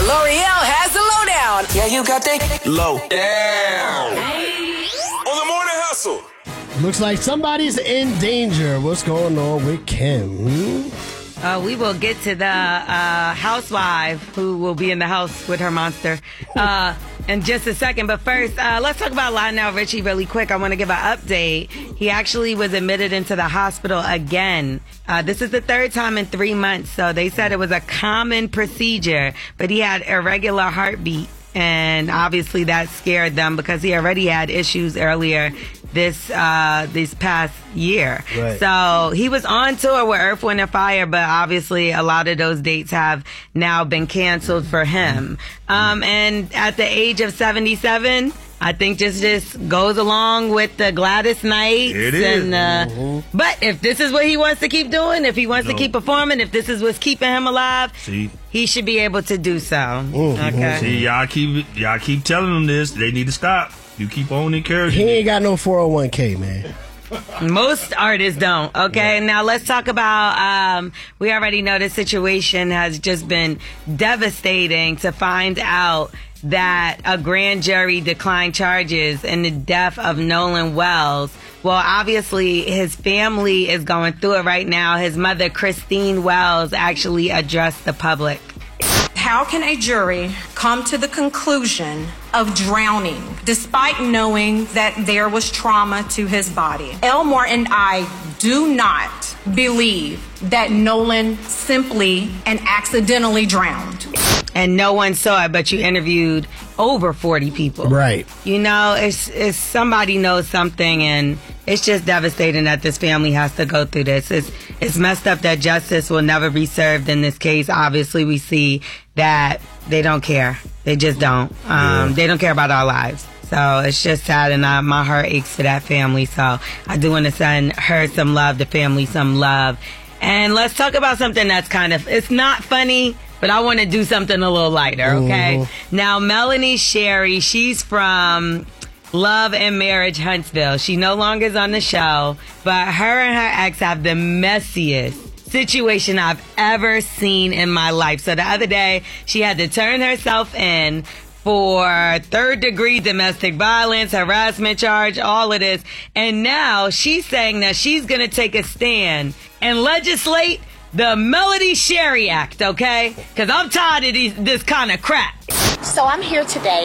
L'Oreal has the lowdown. Yeah, you got that low down. On the morning hustle. Looks like somebody's in danger. What's going on with Kim? We will get to the housewife who will be in the house with her monster in just a second. But first, let's talk about Lionel Richie really quick. I want to give an update. He actually was admitted into the hospital again. This is the third time in 3 months. So they said it was a common procedure, but he had irregular heartbeat. And obviously that scared them because he already had issues earlier this past year. Right. So he was on tour with Earth, Wind & Fire, but obviously a lot of those dates have now been canceled for him. And at the age of 77, I think just goes along with the Gladys Knights. It is. And, but if this is what he wants to keep doing, if he wants to keep performing, if this is what's keeping him alive, he should be able to do so. Okay. See, y'all keep telling them this. They need to stop. You keep on encouraging. He ain't got no 401k, man. Most artists don't. Okay, now let's talk about, we already know the situation has just been devastating to find out that a grand jury declined charges in the death of Nolan Wells. Well, obviously, his family is going through it right now. His mother, Christine Wells, actually addressed the public. How can a jury come to the conclusion of drowning despite knowing that there was trauma to his body? Elmore and I do not believe that Nolan simply and accidentally drowned. And no one saw it, but you interviewed over 40 people. Right. You know, it's somebody knows something, and it's just devastating that this family has to go through this. It's messed up that justice will never be served in this case. Obviously, we see that they don't care. They just don't. They don't care about our lives. So it's just sad, and my heart aches for that family. So I do want to send her some love, the family some love. And let's talk about something that's it's not funny, but I want to do something a little lighter, okay? Now, Melanie Sherry, she's from Love and Marriage Huntsville. She no longer is on the show, but her and her ex have the messiest situation I've ever seen in my life. So the other day, she had to turn herself in for third-degree domestic violence, harassment charge, all of this. And now she's saying that she's going to take a stand and legislate the Melody Sherry Act, okay? Because I'm tired of this kind of crap. So I'm here today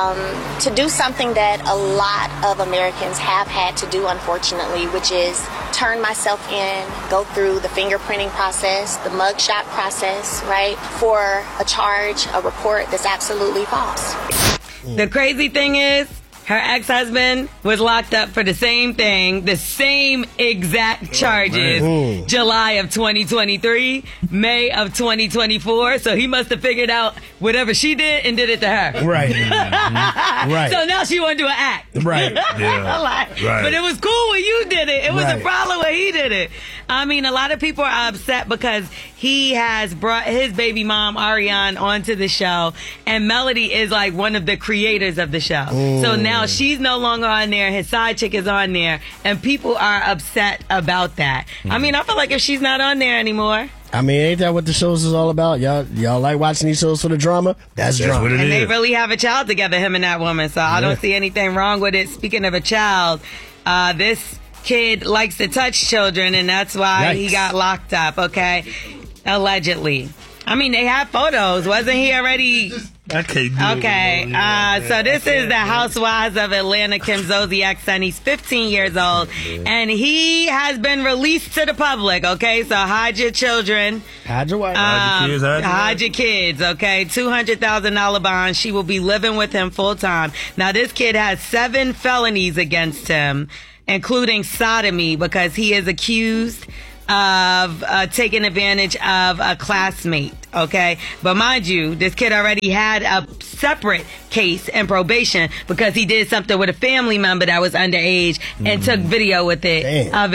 to do something that a lot of Americans have had to do, unfortunately, which is turn myself in, go through the fingerprinting process, the mugshot process, right, for a charge, a report that's absolutely false. The crazy thing is, her ex-husband was locked up for the same thing, the same exact charges, July of 2023, May of 2024. So he must have figured out whatever she did and did it to her. Right. Right. So now she want to do an act. Right. Yeah. But it was cool when you did it. It was a problem when he did it. I mean, a lot of people are upset because he has brought his baby mom, Ariane, onto the show. And Melody is like one of the creators of the show. So now she's no longer on there. His side chick is on there. And people are upset about that. I mean, I feel like if she's not on there anymore. I mean, ain't that what the shows is all about? Y'all like watching these shows for the drama? That's drama. What it And is. they really have a child together, him and that woman. So I don't see anything wrong with it. Speaking of a child, this kid likes to touch children, and that's why he got locked up, okay? Allegedly. I mean, they have photos. Wasn't he already... I can't do Okay, it. so this is the Housewives of Atlanta, Kim Zolciak's son. He's 15 years old, and he has been released to the public, okay? So hide your children. Hide your wife. Hide your kids, okay? $200,000 bond. She will be living with him full time. Now, this kid has 7 felonies against him, including sodomy, because he is accused of taking advantage of a classmate, okay? But mind you, this kid already had a separate case in probation because he did something with a family member that was underage and took video with it of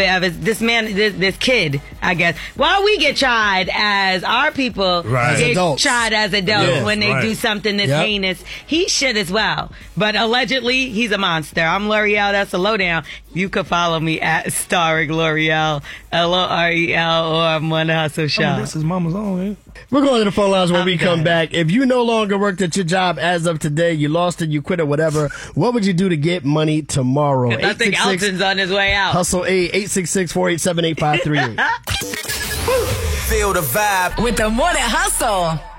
this kid, I guess. Why we get tried as our people get tried as adults when they do something this heinous, he should as well. But allegedly, he's a monster. I'm L'Oreal. That's a lowdown. You can follow me at Starring L'Oreal, L'Oreal, or Money Hustle Show. This is Mama's own, man. We're going to the phone lines when we come back. If you no longer worked at your job as of today, you lost it, you quit or whatever, what would you do to get money tomorrow? I think Elton's on his way out. Hustle 866-487-8538. Feel the vibe With the Morning Hustle.